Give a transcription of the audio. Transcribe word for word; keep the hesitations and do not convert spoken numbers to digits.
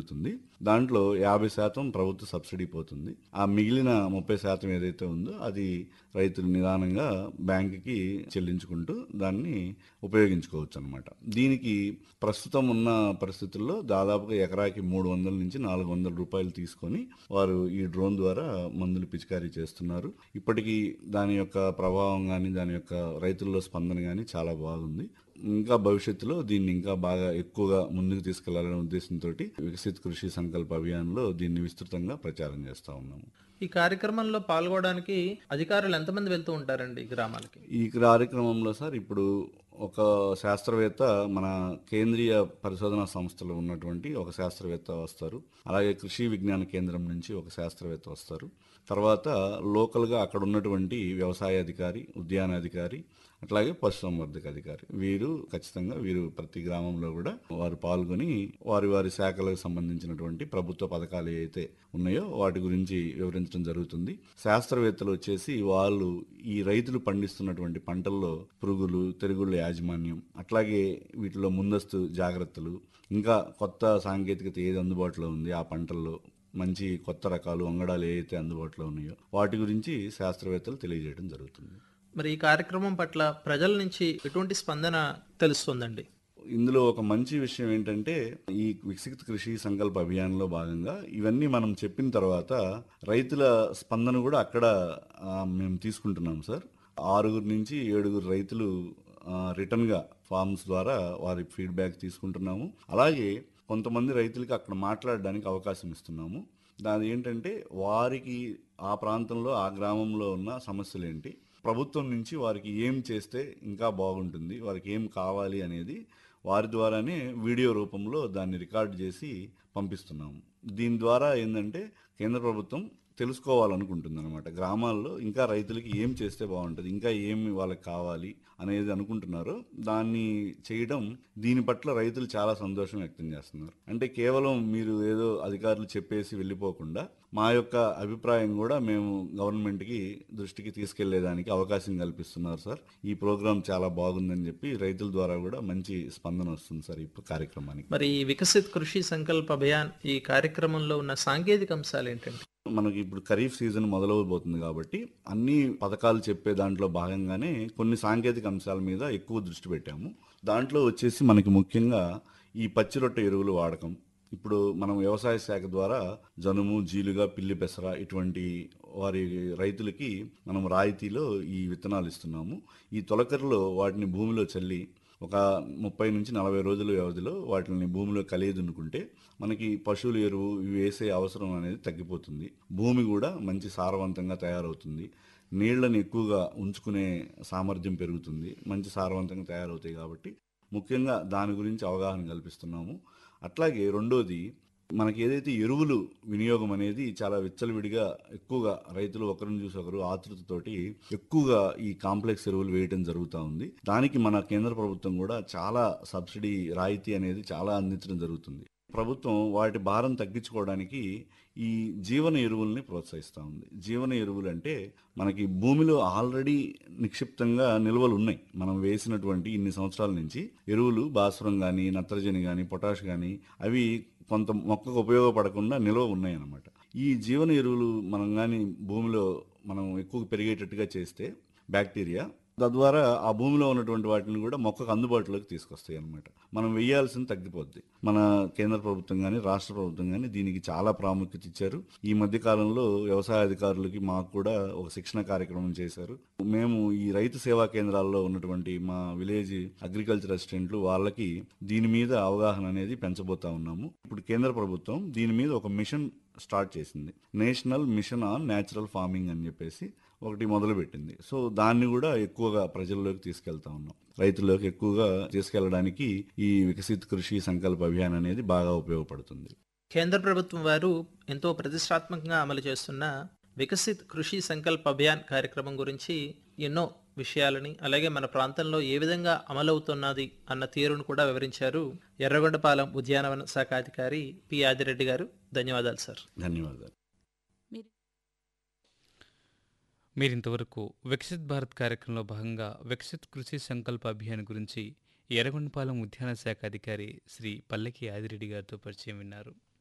జరుగుతుంది. దాంట్లో యాభై శాతం ప్రభుత్వ సబ్సిడీ పోతుంది. ఆ మిగిలిన ముప్పై శాతం ఏదైతే ఉందో అది రైతులు నిదానంగా బ్యాంకుకి చెల్లించుకుంటూ దాన్ని ఉపయోగించుకోవచ్చు అనమాట. దీనికి ప్రస్తుతం ఉన్న పరిస్థితుల్లో దాదాపుగా ఎకరాకి మూడు వందల నుంచి నాలుగు వందల రూపాయలు తీసుకొని వారు ఈ డ్రోన్ ద్వారా మందులు పిచికారీ చేస్తున్నారు. ఇప్పటికీ దాని యొక్క ప్రభావం కానీ దాని యొక్క రైతుల్లో స్పందన కానీ చాలా బాగుంది. ఇంకా భవిష్యత్తులో దీన్ని ఇంకా బాగా ఎక్కువగా ముందుకు తీసుకెళ్లాలనే ఉద్దేశంతో వికసిత్ కృషి సంకల్ప అభియాన్లో దీన్ని విస్తృతంగా ప్రచారం చేస్తా ఉన్నాము. ఈ కార్యక్రమంలో పాల్గొనడానికి అధికారులు ఎంతమంది వెళ్తూ ఉంటారండి ఈ గ్రామాలకి? ఈ కార్యక్రమంలో సార్ ఇప్పుడు ఒక శాస్త్రవేత్త మన కేంద్రీయ పరిశోధనా సంస్థలో ఉన్నటువంటి ఒక శాస్త్రవేత్త వస్తారు. అలాగే కృషి విజ్ఞాన కేంద్రం నుంచి ఒక శాస్త్రవేత్త వస్తారు. తర్వాత లోకల్గా అక్కడ ఉన్నటువంటి వ్యవసాయ అధికారి, ఉద్యానాధికారి, అట్లాగే పశుసంవర్ధక అధికారి వీరు ఖచ్చితంగా వీరు ప్రతి గ్రామంలో కూడా వారు పాల్గొని వారి వారి శాఖలకు సంబంధించినటువంటి ప్రభుత్వ పథకాలు ఏవైతే ఉన్నాయో వాటి గురించి వివరించడం జరుగుతుంది. శాస్త్రవేత్తలు వచ్చేసి వాళ్ళు ఈ రైతులు పండిస్తున్నటువంటి పంటల్లో పురుగులు, తెగుళ్ళ యాజమాన్యం, అట్లాగే వీటిలో ముందస్తు జాగ్రత్తలు, ఇంకా కొత్త సాంకేతికత ఏది అందుబాటులో ఉంది ఆ పంటల్లో, మంచి కొత్త రకాలు వంగడాలు ఏవైతే అందుబాటులో ఉన్నాయో వాటి గురించి శాస్త్రవేత్తలు తెలియజేయడం జరుగుతుంది. మరి ఈ కార్యక్రమం పట్ల ప్రజల నుంచి ఎటువంటి స్పందన తెలుస్తుందండి? ఇందులో ఒక మంచి విషయం ఏంటంటే ఈ వికసిత్ కృషి సంకల్ప అభియాన్లో భాగంగా ఇవన్నీ మనం చెప్పిన తర్వాత రైతుల స్పందన కూడా అక్కడ ఆ, మేము తీసుకుంటున్నాం సార్. ఆరుగురు నుంచి ఏడుగురు రైతులు ఆ, రిటర్న్గా ఫార్మ్స్ ద్వారా వారి ఫీడ్బ్యాక్ తీసుకుంటున్నాము. అలాగే కొంతమంది రైతులకి అక్కడ మాట్లాడడానికి అవకాశం ఇస్తున్నాము. దాని ఏంటంటే వారికి ఆ ప్రాంతంలో ఆ గ్రామంలో ఉన్న సమస్యలు ఏంటి, ప్రభుత్వం నుంచి వారికి ఏం చేస్తే ఇంకా బాగుంటుంది, వారికి ఏం కావాలి అనేది వారి ద్వారానే వీడియో రూపంలో దాన్ని రికార్డ్ చేసి పంపిస్తున్నాము. దీని ద్వారా ఏంటంటే కేంద్ర ప్రభుత్వం తెలుసుకోవాలనుకుంటుంది అనమాట. గ్రామాల్లో ఇంకా రైతులకి ఏం చేస్తే బాగుంటుంది, ఇంకా ఏమి వాళ్ళకి కావాలి అనేది అనుకుంటున్నారో దాన్ని చేయడం, దీని పట్ల రైతులు చాలా సంతోషం వ్యక్తం చేస్తున్నారు. అంటే కేవలం మీరు ఏదో అధికారులు చెప్పేసి వెళ్ళిపోకుండా మా యొక్క అభిప్రాయం కూడా మేము గవర్నమెంట్కి దృష్టికి తీసుకెళ్లేదానికి అవకాశం కల్పిస్తున్నారు సార్. ఈ ప్రోగ్రాం చాలా బాగుందని చెప్పి రైతుల ద్వారా కూడా మంచి స్పందన వస్తుంది సార్ ఈ కార్యక్రమానికి. మరి ఈ వికసిత్ కృషి సంకల్ప అభియాన్ ఈ కార్యక్రమంలో ఉన్న సాంకేతిక అంశాలు ఏంటండి? మనకి ఇప్పుడు ఖరీఫ్ సీజన్ మొదలవబోతుంది కాబట్టి అన్ని పథకాలు చెప్పే దాంట్లో భాగంగానే కొన్ని సాంకేతిక అంశాల మీద ఎక్కువ దృష్టి పెట్టాము. దాంట్లో వచ్చేసి మనకి ముఖ్యంగా ఈ పచ్చి రొట్టె ఎరువులు వాడకం. ఇప్పుడు మనం వ్యవసాయ శాఖ ద్వారా జనుము, జీలుగా, పిల్లి పెసర ఇటువంటి వారి రైతులకి మనం రాయితీలో ఈ విత్తనాలు ఇస్తున్నాము. ఈ తొలకరిలో వాటిని భూమిలో చల్లి ఒక ముప్పై నుంచి నలభై రోజుల వ్యవధిలో వాటిని భూమిలో కలియదున్నుకుంటే మనకి పశువుల ఎరువు ఇవి వేసే అవసరం అనేది తగ్గిపోతుంది. భూమి కూడా మంచి సారవంతంగా తయారవుతుంది. నీళ్లను ఎక్కువగా ఉంచుకునే సామర్థ్యం పెరుగుతుంది. మంచి సారవంతంగా తయారవుతాయి కాబట్టి ముఖ్యంగా దాని గురించి అవగాహన కల్పిస్తున్నాము. అట్లాగే రెండోది మనకి ఏదైతే ఎరువులు వినియోగం అనేది చాలా విచ్చలవిడిగా ఎక్కువగా రైతులు ఒకరిని చూసి ఒకరు ఆతృతతోటి ఎక్కువగా ఈ కాంప్లెక్స్ ఎరువులు వేయటం జరుగుతూ ఉంది. దానికి మన కేంద్ర ప్రభుత్వం కూడా చాలా సబ్సిడీ రాయితీ అనేది చాలా అందించడం జరుగుతుంది. ప్రభుత్వం వాటి భారం తగ్గించుకోవడానికి ఈ జీవన ఎరువుల్ని ప్రోత్సహిస్తూ ఉంది. జీవన ఎరువులు అంటే మనకి భూమిలో ఆల్రెడీ నిక్షిప్తంగా నిల్వలు ఉన్నాయి. మనం వేసినటువంటి ఇన్ని సంవత్సరాల నుంచి ఎరువులు భాస్వరం కానీ, నత్రజని కానీ, పొటాష్ కానీ అవి కొంత మొక్కకు ఉపయోగపడకుండా నిల్వ ఉన్నాయి అన్నమాట. ఈ జీవన ఎరువులు మనం కానీ భూమిలో మనం ఎక్కువ పెరిగేటట్టుగా చేస్తే బ్యాక్టీరియా తద్వారా ఆ భూమిలో ఉన్నటువంటి వాటిని కూడా మొక్కకు అందుబాటులోకి తీసుకొస్తాయి అన్నమాట. మనం వేయాల్సింది తగ్గిపోద్ది. మన కేంద్ర ప్రభుత్వం కానీ రాష్ట్ర ప్రభుత్వం కానీ దీనికి చాలా ప్రాముఖ్యత ఇచ్చారు. ఈ మధ్య కాలంలో వ్యవసాయ అధికారులకి మాకు కూడా ఒక శిక్షణ కార్యక్రమం చేశారు. మేము ఈ రైతు సేవా కేంద్రాల్లో ఉన్నటువంటి మా విలేజ్ అగ్రికల్చర్ అసిస్టెంట్లు వాళ్ళకి దీని మీద అవగాహన అనేది పెంచబోతా ఉన్నాము. ఇప్పుడు కేంద్ర ప్రభుత్వం దీని మీద ఒక మిషన్ స్టార్ట్ చేసింది. National mission on natural farming అని చెప్పేసి ఒకటి మొదలు పెట్టింది. సో దాన్ని కూడా ఎక్కువగా ప్రజల్లోకి తీసుకెళ్తా ఉన్నాం. రైతుల్లోకి ఎక్కువగా తీసుకెళ్లడానికి ఈ వికసిత్ కృషి సంకల్ప అభియాన్ అనేది బాగా ఉపయోగపడుతుంది. కేంద్ర ప్రభుత్వం వారు ఎంతో ప్రతిష్టాత్మకంగా అమలు చేస్తున్న వికసిత్ కృషి సంకల్ప అభియాన్ కార్యక్రమం గురించి ఎన్నో విషయాలని, అలాగే మన ప్రాంతంలో ఏ విధంగా అమలవుతున్నది అన్న తీరును కూడా వివరించారు ఎర్రగొండపాలెం ఉద్యానవన శాఖ అధికారి పి ఆదిరెడ్డి గారు. ధన్యవాదాలు సార్. ధన్యవాదాలు. మీరింతవరకు వికసిత్ భారత్ కార్యక్రమంలో భాగంగా వికసిత్ కృషి సంకల్ప అభియాన్ గురించి ఎర్రగొండపాలెం ఉద్యాన శాఖ అధికారి శ్రీ పల్లకి ఆదిరెడ్డి గారితో పరిచయం విన్నారు.